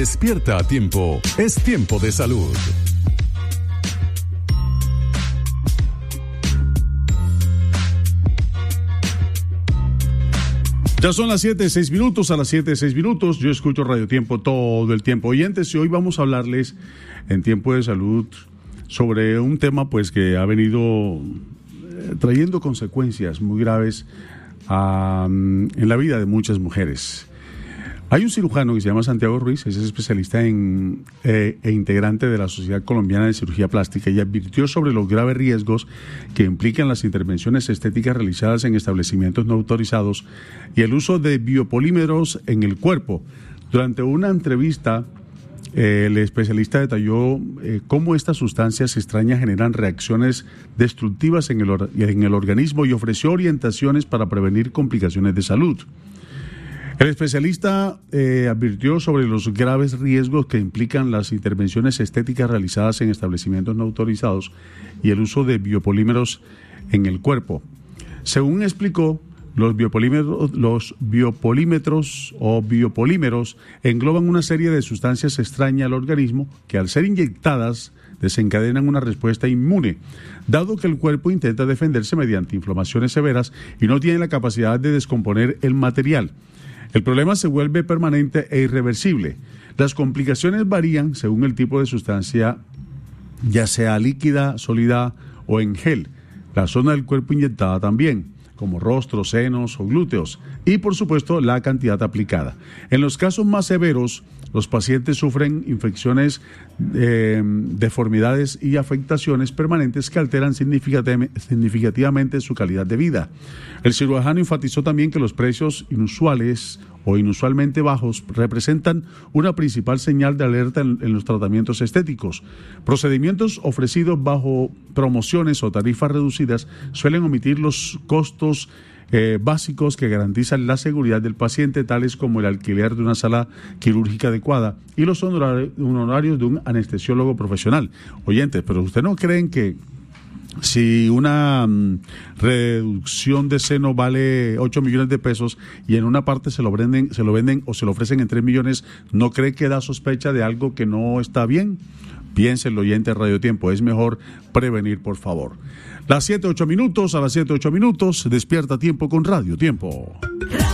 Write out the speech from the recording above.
Despierta a tiempo, es tiempo de salud. Ya son las 7:06, a las 7:06, yo escucho Radio Tiempo todo el tiempo. Oyentes, y hoy vamos a hablarles en Tiempo de Salud sobre un tema pues que ha venido trayendo consecuencias muy graves en la vida de muchas mujeres. Hay un cirujano que se llama Santiago Ruiz, es especialista e integrante de la Sociedad Colombiana de Cirugía Plástica, y advirtió sobre los graves riesgos que implican las intervenciones estéticas realizadas en establecimientos no autorizados y el uso de biopolímeros en el cuerpo. Durante una entrevista, el especialista detalló cómo estas sustancias extrañas generan reacciones destructivas en el organismo y ofreció orientaciones para prevenir complicaciones de salud. El especialista advirtió sobre los graves riesgos que implican las intervenciones estéticas realizadas en establecimientos no autorizados y el uso de biopolímeros en el cuerpo. Según explicó, los biopolímetros o biopolímeros engloban una serie de sustancias extrañas al organismo que, al ser inyectadas, desencadenan una respuesta inmune, dado que el cuerpo intenta defenderse mediante inflamaciones severas y no tiene la capacidad de descomponer el material. El problema se vuelve permanente e irreversible. Las complicaciones varían según el tipo de sustancia, ya sea líquida, sólida o en gel. La zona del cuerpo inyectada también, como rostro, senos o glúteos, y por supuesto la cantidad aplicada. En los casos más severos, los pacientes sufren infecciones, deformidades y afectaciones permanentes que alteran significativamente su calidad de vida. El cirujano enfatizó también que los precios inusuales o inusualmente bajos representan una principal señal de alerta en los tratamientos estéticos. Procedimientos ofrecidos bajo promociones o tarifas reducidas suelen omitir los costos básicos que garantizan la seguridad del paciente, tales como el alquiler de una sala quirúrgica adecuada y los honorarios de un anestesiólogo profesional. Oyentes, pero ¿ustedes no creen que si una reducción de seno vale 8 millones de pesos y en una parte se lo venden o se lo ofrecen en 3 millones, ¿no cree que da sospecha de algo que no está bien? Piénsenlo, oyente de Radio Tiempo, es mejor prevenir, por favor. Las 7:08, a las 7:08, despierta tiempo con Radio Tiempo.